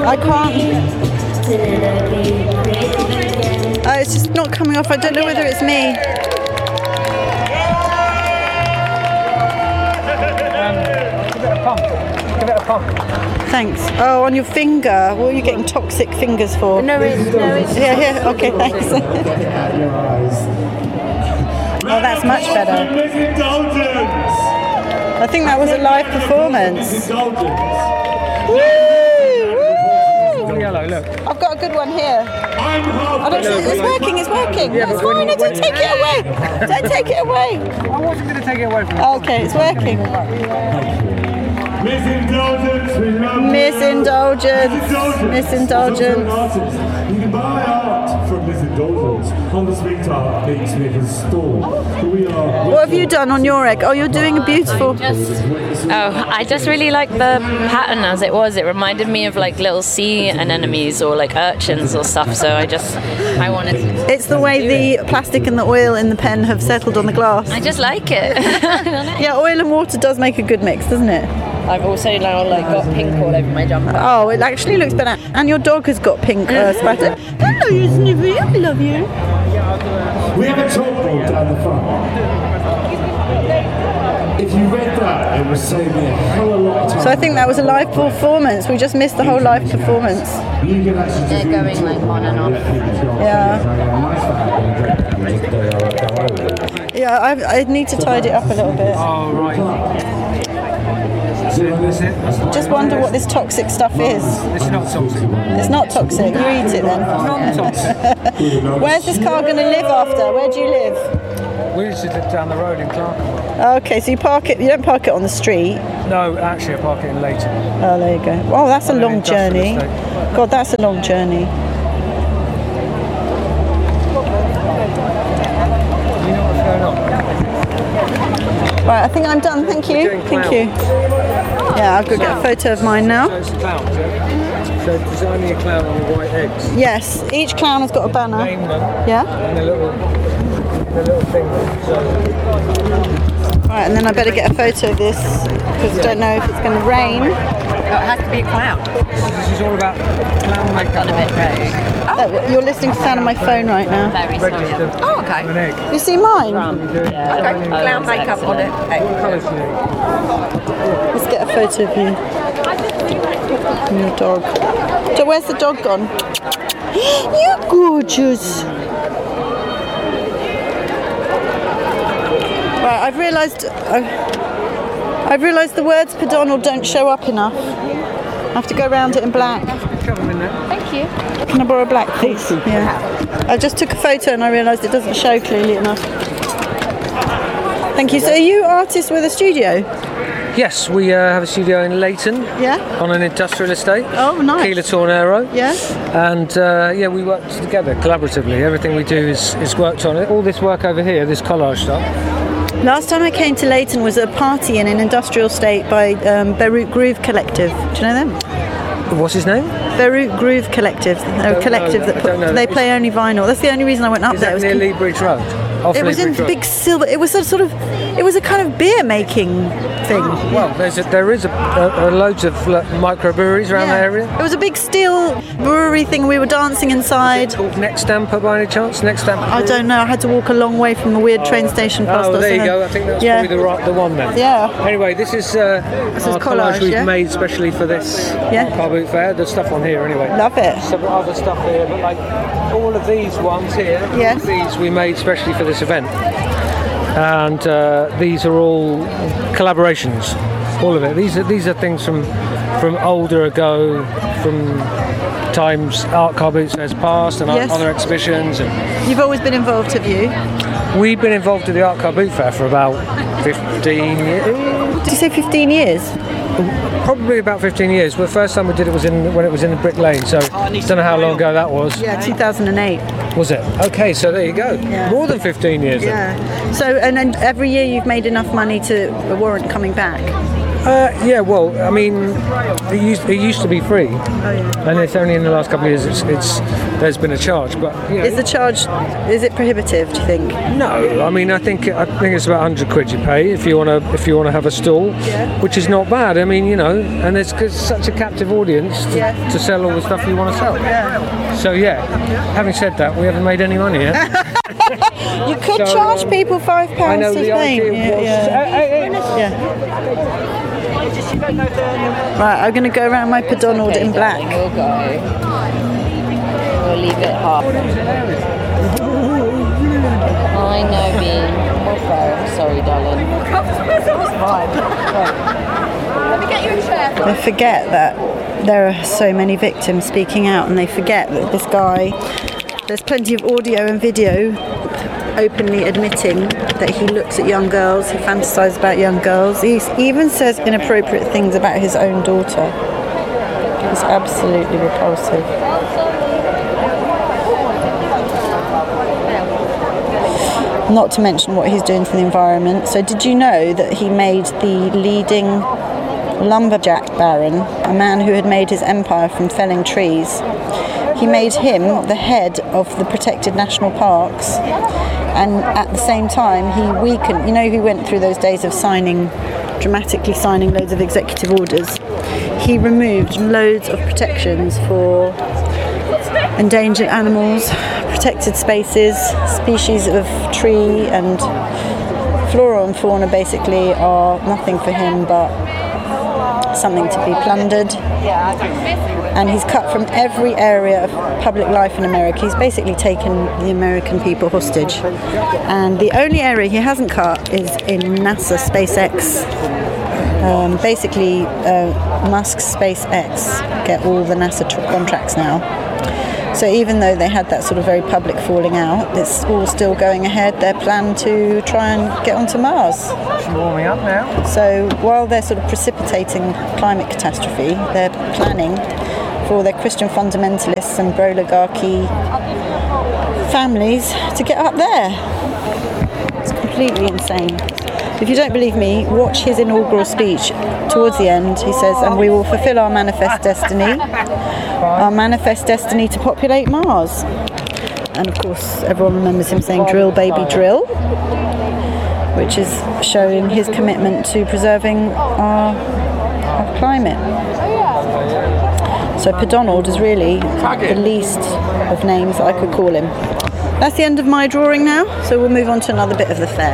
I can't. It's just not coming off. I don't know whether it's me. Give it a pump. Give it a pump. Thanks. Oh, on your finger. What are you getting toxic fingers for? No, it's. Yeah. Okay, thanks. Oh, that's much better. I think that was a live performance. Woo! Yellow, look. I've got a good one here. I don't see, it's working. Yeah, It's fine. Don't take it away. Don't take it away. I wasn't going to take it away from you. Okay, it's working. Miss Indulgence. You can buy art from Miss Indulgence on the Sweet Art Beatsmakers store. What have you done on your egg? Oh, you're doing a beautiful. I just really like the pattern as it was. It reminded me of like little sea anemones or like urchins or stuff. So I wanted to. It's the way the plastic and the oil in the pen have settled on the glass. I just like it. Yeah, oil and water does make a good mix, doesn't it? I've also now got pink all over my jumper. Oh, it actually looks better. And your dog has got pink spatter. Hello, you Snippy. I love you. We have a chalkboard down the front. If you read that, it would save me a hell of a lot of time. So I think that was a live performance. We just missed the whole live performance. You can actually They're going like on and off. Yeah, I need to tidy it up a little bit. Oh, right. Just wonder what this toxic stuff is. It's not toxic. It's not toxic. You eat it then. Non-toxic. Where's this car going to live after? Where do you live? We used to live down the road in Clark. Okay, so you park it. You don't park it on the street. No, actually, I park it in Leighton. Oh, there you go. Oh, that's a long industrial journey. estate. God, that's a long journey. You know what's going on? Right, I think I'm done. Thank you. Thank you. Yeah, I'll go get a photo of mine now. So it's clowns, yeah? So designing a clown on the white eggs. Yes, each clown has got a banner. Name them. Yeah. And the little thing. Right, and then I better get a photo of this because I don't know if it's going to rain. It has to be a clown. This is all about clown makeup. Done a bit vague. You're listening to sound on my phone right now. Very sorry. Registered Oh, okay. an egg. You see mine? Okay, clown makeup on it. What colours do you need? Let's get a photo of you. And your dog. So where's the dog gone? You're gorgeous. Right, I've realised the words per Donald don't show up enough. I have to go around it in black. Shove them in there. Thank you. Can I borrow a black, please? Yeah. I just took a photo and I realised it doesn't show clearly enough. Thank you. So are you artists with a studio? Yes, we have a studio in Leighton. Yeah. On an industrial estate. Oh, nice. Keeler Tornero. Yeah. And we work together collaboratively. Everything we do is worked on. All this work over here, this collage stuff. Last time I came to Leighton was a party in an industrial estate by Beirut Groove Collective. Do you know them? What's his name? Beirut Groove Collective. They're a collective that they play only vinyl. That's the only reason I went up Is there. that near Lee Bridge Road? It was in big silver. It was a kind of beer making thing. Well, there is loads of microbreweries around the area. It was a big steel brewery thing. We were dancing inside. Called Next Stamper by any chance? Next Stamper? I don't know. I had to walk a long way from a weird train station past us. Oh, there you go. I think that's probably the one then. Yeah. Anyway, this is our collage we've made especially for this Car Boot Fair. There's stuff on here anyway. Love it. Some other stuff here, but like all of these ones here, Yes. these we made especially for this event. And these are all collaborations, all of it. These are things from older ago, from times Art Car Boots has passed and other exhibitions. And you've always been involved, have you? We've been involved with the Art Car Boot Fair for about 15 years. Did you say 15 years? Probably about 15 years. Well, the first time we did it was when it was in the Brick Lane, so I don't know how long ago that was. Yeah, 2008. Was it? Okay, so there you go. Yeah. More than 15 years then. Yeah. So, and then every year you've made enough money to warrant coming back? Yeah, well, I mean, it used to be free, and it's only in the last couple of years there's been a charge. But Is the charge, is it prohibitive, do you think? no, I mean, I think it's about £100 you pay if you want to have a stall, which is not bad. I mean, and it's such a captive audience to sell all the stuff you want to sell. So having said that, we haven't made any money yet. You could charge people £5 I know to the think. idea was. Right, I'm going to go around my Pedonald in black. We'll go. We'll leave it half. I know, Bean. We'll go. Sorry, darling. Let me get you a chair. They forget that there are so many victims speaking out, and they forget that this guy, there's plenty of audio and video openly admitting that he looks at young girls, he fantasises about young girls. He even says inappropriate things about his own daughter. It's absolutely repulsive. Not to mention what he's doing for the environment. So did you know that he made the leading lumberjack baron, a man who had made his empire from felling trees? He made him the head of the protected national parks, and at the same time he weakened, he went through those days of dramatically signing loads of executive orders. He removed loads of protections for endangered animals, protected spaces, species of tree, and flora and fauna basically are nothing for him but something to be plundered. And he's cut from every area of public life in America. He's basically taken the American people hostage. And the only area he hasn't cut is in NASA SpaceX. Musk's SpaceX get all the NASA contracts now. So even though they had that sort of very public falling out, it's all still going ahead. Their plan to try and get onto Mars. It's warming up now. So while they're sort of precipitating climate catastrophe, they're planning for their Christian fundamentalists and pro-oligarchy families to get up there. It's completely insane. If you don't believe me, watch his inaugural speech. Towards the end, he says, and we will fulfill our manifest destiny to populate Mars. And of course, everyone remembers him saying, drill, baby, drill, which is showing his commitment to preserving our climate. So Pedonald is really the least of names that I could call him. That's the end of my drawing now, so we'll move on to another bit of the fair.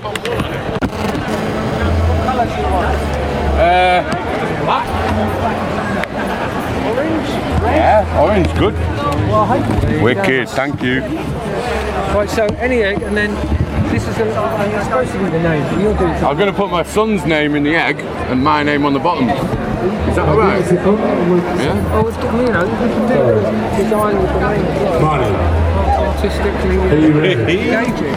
Yeah, orange, good. Wicked, thank you. Right, so any egg, and then this is it's supposed to be the name, but you'll do it. I'm going to put my son's name in the egg and my name on the bottom. Is that alright? Yeah? Oh, it's, you can do design with the name as well. Marty, Artistically are you ready? engaging.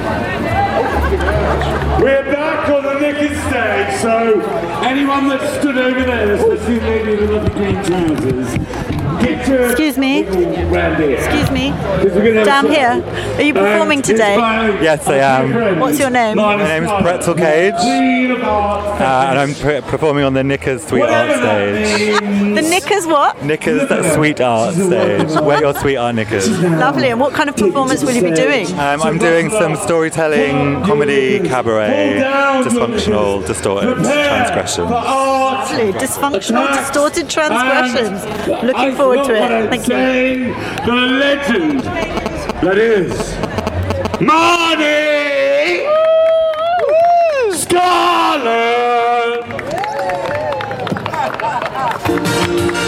We're back on the Nickers stage, so anyone that stood over there, especially the lady with the lovely green trousers, get your Excuse me. round here. Excuse me. 'Cause we're gonna have Down some- here. Are you performing And today? inspired Yes, I am. friends. What's your name? My name's Pretzel Cage, Queen of Art. and I'm performing on the Knickers Sweet Art stage. The Knickers what? Knickers Sweet Art stage. Wear your Sweet Art knickers. Lovely. And what kind of performance will you be doing? I'm doing some storytelling, comedy, cabaret, dysfunctional, distorted transgression. Lovely. Dysfunctional, distorted transgressions. Looking forward to it. Thank you. The legend that is Marty Scarlett.